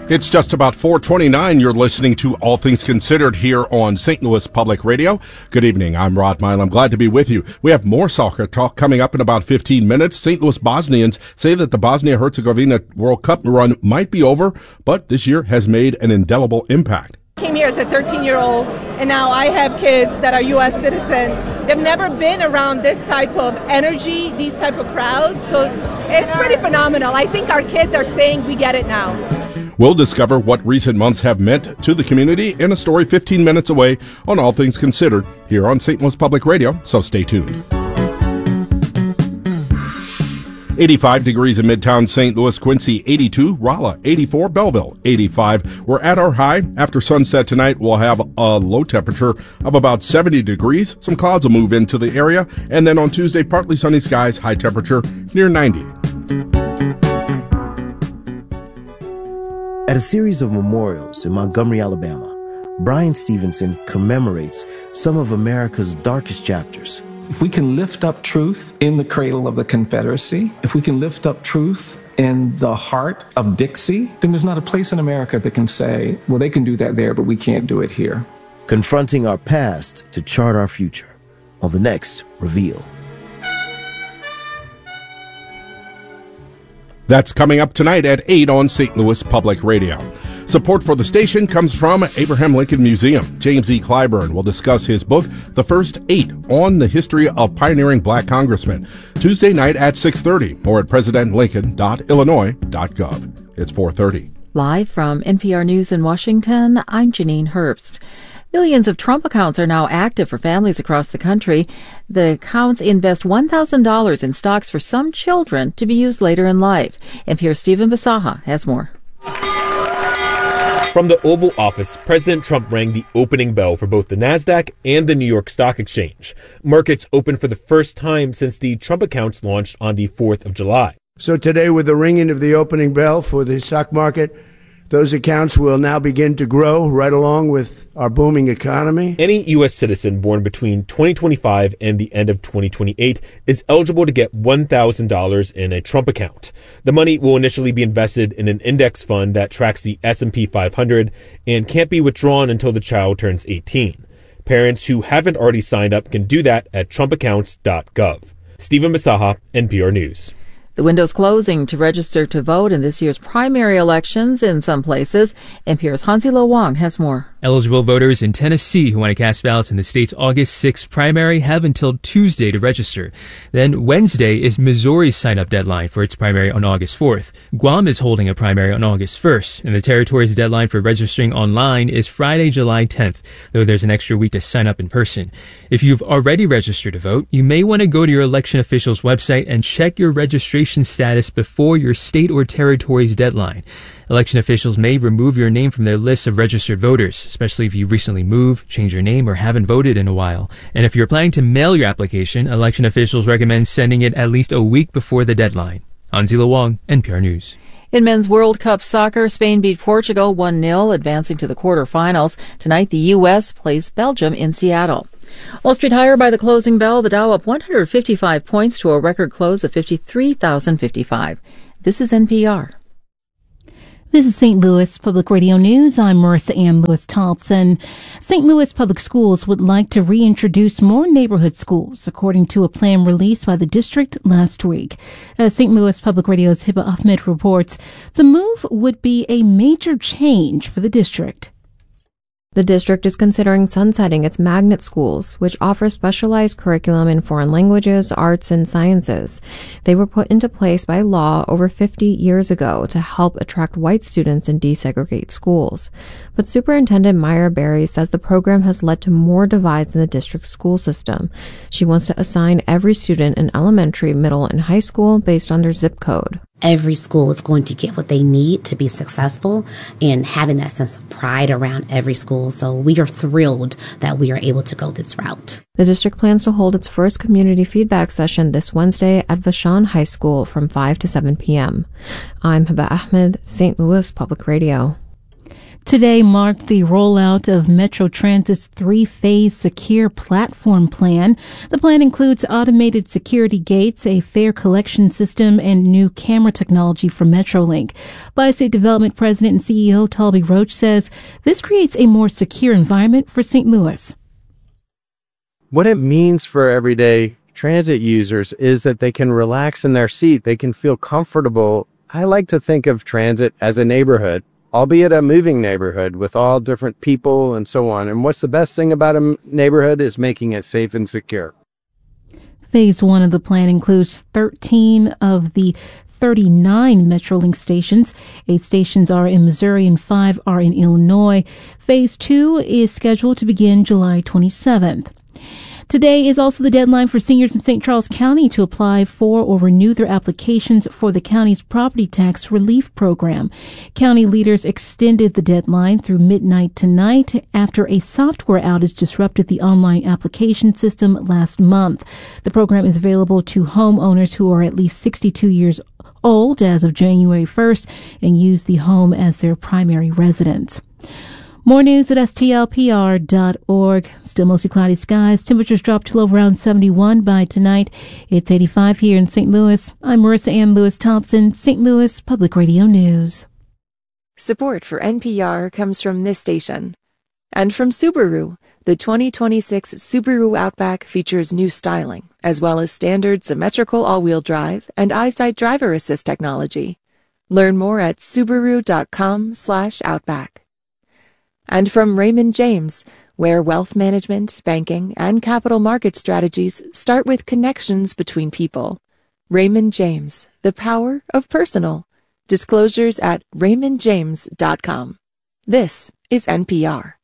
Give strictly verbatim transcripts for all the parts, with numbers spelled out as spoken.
It's just about four twenty-nine. You're listening to All Things Considered here on Saint Louis Public Radio. Good evening. I'm Rod Mile. I'm glad to be with you. We have more soccer talk coming up in about fifteen minutes. Saint Louis Bosnians say that the Bosnia-Herzegovina World Cup run might be over, but this year has made an indelible impact. I came here as a thirteen-year-old, and now I have kids that are U S citizens. They've never been around this type of energy, these type of crowds, so it's pretty phenomenal. I think our kids are saying we get it now. We'll discover what recent months have meant to the community in a story fifteen minutes away on All Things Considered here on Saint Louis Public Radio, so stay tuned. eighty-five degrees in Midtown Saint Louis, Quincy eighty-two, Rolla eighty-four, Belleville eighty-five. We're at our high. After sunset tonight, we'll have a low temperature of about seventy degrees. Some clouds will move into the area. And then on Tuesday, partly sunny skies, high temperature near ninety. At a series of memorials in Montgomery, Alabama, Brian Stevenson commemorates some of America's darkest chapters. If we can lift up truth in the cradle of the Confederacy, if we can lift up truth in the heart of Dixie, then there's not a place in America that can say, well, they can do that there, but we can't do it here. Confronting our past to chart our future on the next Reveal. That's coming up tonight at eight on Saint Louis Public Radio. Support for the station comes from Abraham Lincoln Museum. James E. Clyburn will discuss his book, The First Eight, on the history of pioneering black congressmen, Tuesday night at six thirty, or at president lincoln dot illinois dot gov. It's four thirty. Live from N P R News in Washington, I'm Janine Herbst. Millions of Trump accounts are now active for families across the country. The accounts invest one thousand dollars in stocks for some children to be used later in life. N P R's Stephen Basaha has more. From the Oval Office, President Trump rang the opening bell for both the NASDAQ and the New York Stock Exchange. Markets opened for the first time since the Trump accounts launched on the fourth of July. So today, with the ringing of the opening bell for the stock market, those accounts will now begin to grow right along with our booming economy. Any U S citizen born between twenty twenty-five and the end of twenty twenty-eight is eligible to get one thousand dollars in a Trump account. The money will initially be invested in an index fund that tracks the S and P five hundred and can't be withdrawn until the child turns eighteen. Parents who haven't already signed up can do that at trump accounts dot gov. Stephen Basaha, N P R News. The window's closing to register to vote in this year's primary elections in some places. N P R's Hansilo Wong has more. Eligible voters in Tennessee who want to cast ballots in the state's August sixth primary have until Tuesday to register. Then Wednesday is Missouri's sign-up deadline for its primary on August fourth. Guam is holding a primary on August first, and the territory's deadline for registering online is Friday, July tenth, though there's an extra week to sign up in person. If you've already registered to vote, you may want to go to your election official's website and check your registration status before your state or territory's deadline. Election officials may remove your name from their list of registered voters, especially if you recently moved, changed your name, or haven't voted in a while. And if you're planning to mail your application, election officials recommend sending it at least a week before the deadline. Anzila Wong, N P R News. In men's World Cup soccer, Spain beat Portugal one nil, advancing to the quarterfinals. Tonight, the U S plays Belgium in Seattle. Wall Street higher by the closing bell. The Dow up one hundred fifty-five points to a record close of fifty-three thousand fifty-five. This is N P R. This is Saint Louis Public Radio News. I'm Marissa Ann Lewis-Thompson. Saint Louis Public Schools would like to reintroduce more neighborhood schools, according to a plan released by the district last week. As Saint Louis Public Radio's Hiba Ahmed reports, the move would be a major change for the district. The district is considering sunsetting its magnet schools, which offer specialized curriculum in foreign languages, arts, and sciences. They were put into place by law over fifty years ago to help attract white students and desegregate schools. But Superintendent Myra Berry says the program has led to more divides in the district's school system. She wants to assign every student in elementary, middle, and high school based on their zip code. Every school is going to get what they need to be successful, and having that sense of pride around every school. So we are thrilled that we are able to go this route. The district plans to hold its first community feedback session this Wednesday at Vashon High School from five to seven p.m. I'm Hiba Ahmed, Saint Louis Public Radio. Today marked the rollout of Metro Transit's three-phase secure platform plan. The plan includes automated security gates, a fare collection system, and new camera technology from Metrolink. Bi-State Development President and C E O Talby Roach says this creates a more secure environment for Saint Louis. What it means for everyday transit users is that they can relax in their seat. They can feel comfortable. I like to think of transit as a neighborhood, albeit a moving neighborhood with all different people and so on. And what's the best thing about a neighborhood is making it safe and secure. Phase one of the plan includes thirteen of the thirty-nine Metrolink stations. Eight stations are in Missouri and five are in Illinois. Phase two is scheduled to begin July twenty-seventh. Today is also the deadline for seniors in Saint Charles County to apply for or renew their applications for the county's property tax relief program. County leaders extended the deadline through midnight tonight after a software outage disrupted the online application system last month. The program is available to homeowners who are at least sixty-two years old as of January first and use the home as their primary residence. More news at S T L P R dot org. Still mostly cloudy skies. Temperatures drop to low around seventy-one by tonight. It's eighty-five here in Saint Louis. I'm Marissa Ann Lewis Thompson, Saint Louis Public Radio News. Support for N P R comes from this station. And from Subaru. The twenty twenty-six Subaru Outback features new styling, as well as standard symmetrical all-wheel drive and EyeSight driver assist technology. Learn more at Subaru.com slash Outback. And from Raymond James, where wealth management, banking, and capital market strategies start with connections between people. Raymond James, the power of personal. Disclosures at raymond james dot com. This is N P R.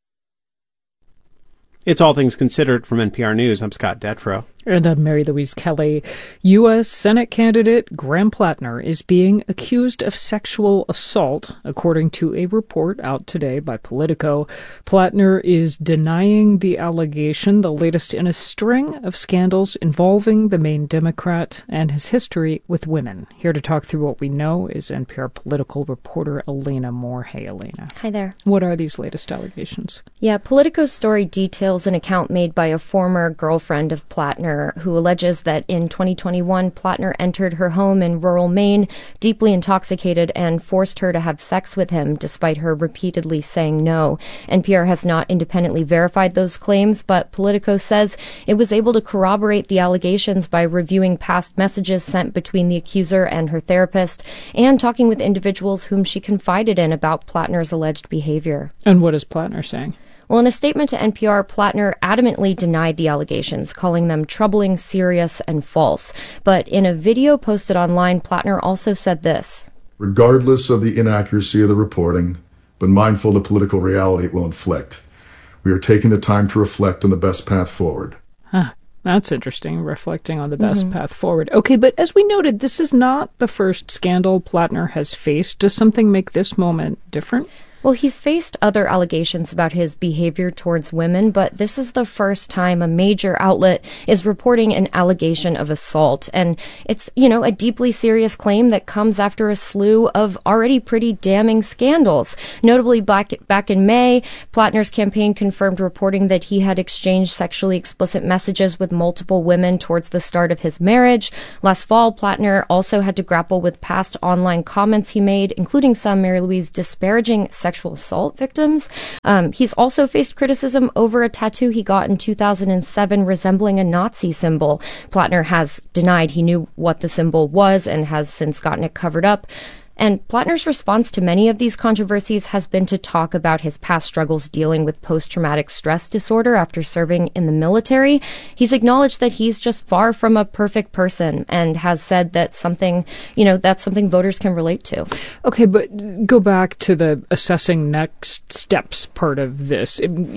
It's All Things Considered from N P R News. I'm Scott Detrow. And I'm Mary Louise Kelly. U S Senate candidate Graham Plattner is being accused of sexual assault, according to a report out today by Politico. Plattner is denying the allegation, the latest in a string of scandals involving the Maine Democrat and his history with women. Here to talk through what we know is N P R political reporter Elena Moore. Hey, Elena. Hi there. What are these latest allegations? Yeah, Politico's story details an account made by a former girlfriend of Plattner, who alleges that in twenty twenty-one, Plattner entered her home in rural Maine, deeply intoxicated, and forced her to have sex with him, despite her repeatedly saying no. N P R has not independently verified those claims, but Politico says it was able to corroborate the allegations by reviewing past messages sent between the accuser and her therapist, and talking with individuals whom she confided in about Plattner's alleged behavior. And what is Plattner saying? Well, in a statement to N P R, Plattner adamantly denied the allegations, calling them troubling, serious, and false. But in a video posted online, Plattner also said this. Regardless of the inaccuracy of the reporting, but mindful of the political reality it will inflict, we are taking the time to reflect on the best path forward. Huh. That's interesting, reflecting on the best Mm-hmm. path forward. Okay, but as we noted, this is not the first scandal Plattner has faced. Does something make this moment different? Well, he's faced other allegations about his behavior towards women, but this is the first time a major outlet is reporting an allegation of assault. And it's, you know, a deeply serious claim that comes after a slew of already pretty damning scandals. Notably, back, back in May, Plattner's campaign confirmed reporting that he had exchanged sexually explicit messages with multiple women towards the start of his marriage. Last fall, Plattner also had to grapple with past online comments he made, including some, Mary Louise, disparaging sexual sexual assault victims. Um, he's also faced criticism over a tattoo he got in two thousand seven resembling a Nazi symbol. Plattner has denied he knew what the symbol was and has since gotten it covered up. And Plattner's response to many of these controversies has been to talk about his past struggles dealing with post-traumatic stress disorder after serving in the military. He's acknowledged that he's just far from a perfect person and has said that something, you know, that's something voters can relate to. Okay, but go back to the assessing next steps part of this.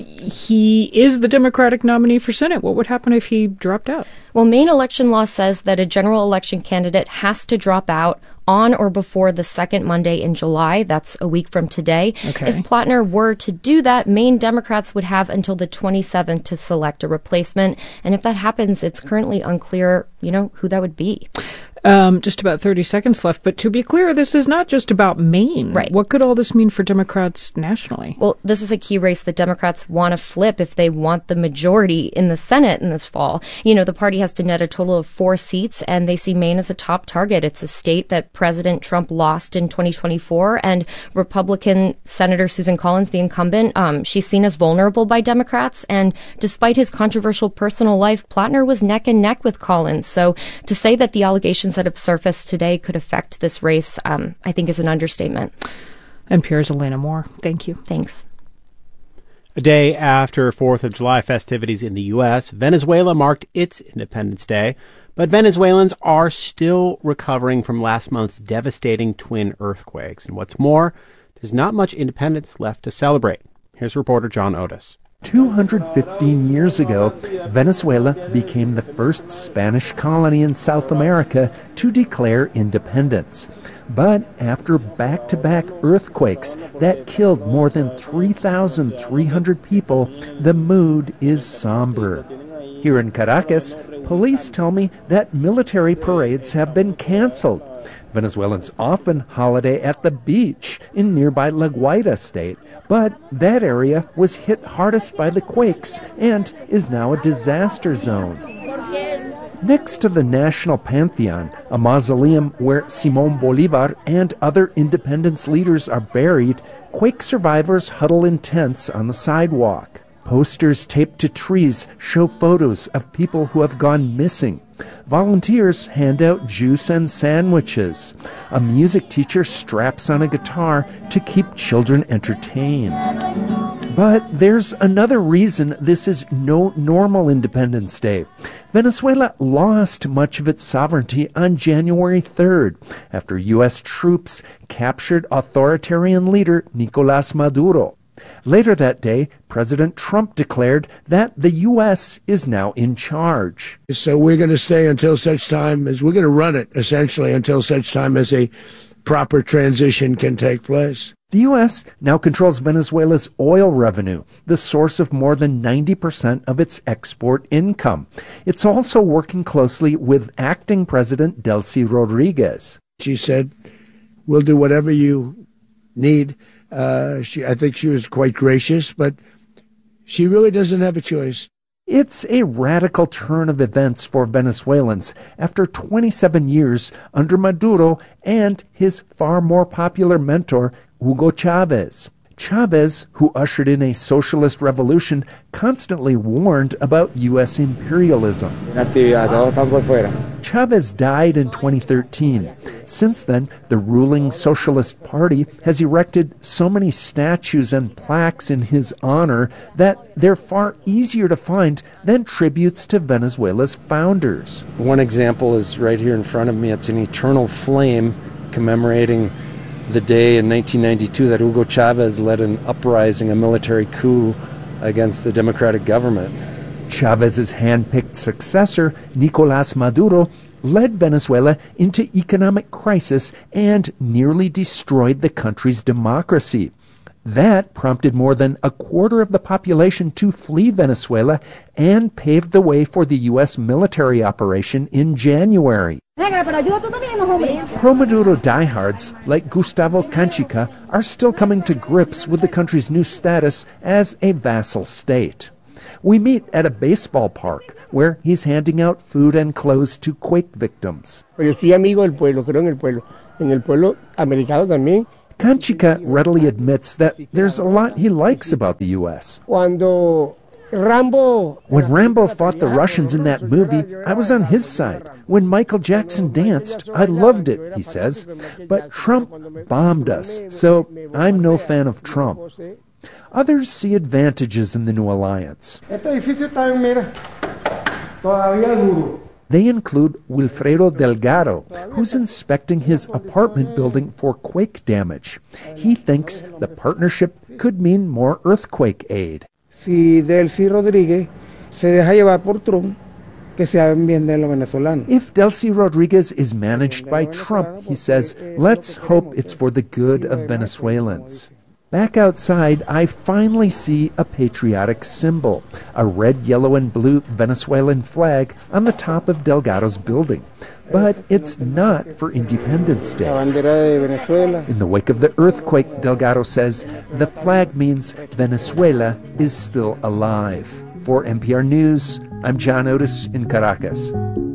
He is the Democratic nominee for Senate. What would happen if he dropped out? Well, Maine election law says that a general election candidate has to drop out on or before the second Monday in July. That's a week from today. Okay. If Plattner were to do that, Maine Democrats would have until the twenty-seventh to select a replacement. And if that happens, it's currently unclear, you know, who that would be. Um, just about thirty seconds left. But to be clear, this is not just about Maine. Right. What could all this mean for Democrats nationally? Well, this is a key race that Democrats want to flip if they want the majority in the Senate in this fall. You know, the party has to net a total of four seats, and they see Maine as a top target. It's a state that President Trump lost in twenty twenty-four, and Republican Senator Susan Collins, the incumbent, um, she's seen as vulnerable by Democrats. And despite his controversial personal life, Plattner was neck and neck with Collins. So to say that the allegations that have surfaced today could affect this race, um, I think is an understatement. N P R's Elena Moore. Thank you. Thanks. A day after fourth of July festivities in the U S, Venezuela marked its Independence Day, but Venezuelans are still recovering from last month's devastating twin earthquakes. And what's more, there's not much independence left to celebrate. Here's reporter John Otis. two hundred fifteen years ago, Venezuela became the first Spanish colony in South America to declare independence. But after back-to-back earthquakes that killed more than three thousand three hundred people, the mood is somber. Here in Caracas, police tell me that military parades have been canceled. Venezuelans often holiday at the beach in nearby La Guaira state, but that area was hit hardest by the quakes and is now a disaster zone. Next to the National Pantheon, a mausoleum where Simón Bolívar and other independence leaders are buried, quake survivors huddle in tents on the sidewalk. Posters taped to trees show photos of people who have gone missing. Volunteers hand out juice and sandwiches. A music teacher straps on a guitar to keep children entertained. But there's another reason this is no normal Independence Day. Venezuela lost much of its sovereignty on January third after U S troops captured authoritarian leader Nicolás Maduro. Later that day, President Trump declared that the U S is now in charge. So we're going to stay until such time as we're going to run it, essentially, until such time as a proper transition can take place. The U S now controls Venezuela's oil revenue, the source of more than ninety percent of its export income. It's also working closely with acting President Delcy Rodriguez. She said, we'll do whatever you need. Uh, she, I think she was quite gracious, but she really doesn't have a choice. It's a radical turn of events for Venezuelans after twenty-seven years under Maduro and his far more popular mentor, Hugo Chavez. Chavez, who ushered in a socialist revolution, constantly warned about U S imperialism. Chavez died in twenty thirteen. Since then, the ruling Socialist Party has erected so many statues and plaques in his honor that they're far easier to find than tributes to Venezuela's founders. One example is right here in front of me. It's an eternal flame commemorating the day in nineteen ninety-two that Hugo Chavez led an uprising, a military coup against the democratic government. Chavez's hand-picked successor, Nicolás Maduro, led Venezuela into economic crisis and nearly destroyed the country's democracy. That prompted more than a quarter of the population to flee Venezuela and paved the way for the U S military operation in January. Pro-Maduro diehards like Gustavo Canchica are still coming to grips with the country's new status as a vassal state. We meet at a baseball park where he's handing out food and clothes to quake victims. Canchica readily admits that there's a lot he likes about the U S. When Rambo fought the Russians in that movie, I was on his side. When Michael Jackson danced, I loved it, he says. But Trump bombed us, so I'm no fan of Trump. Others see advantages in the new alliance. They include Wilfredo Delgado, who's inspecting his apartment building for quake damage. He thinks the partnership could mean more earthquake aid. Si Delcy Rodriguez se deja llevar por Trump, que se hagan bien de los venezolanos. If Delcy Rodriguez is managed by Trump, he says, let's hope it's for the good of Venezuelans. Back outside, I finally see a patriotic symbol, a red, yellow, and blue Venezuelan flag on the top of Delgado's building. but it's not for Independence Day. La bandera de Venezuela. In the wake of the earthquake, Delgado says, the flag means Venezuela is still alive. For N P R News, I'm John Otis in Caracas.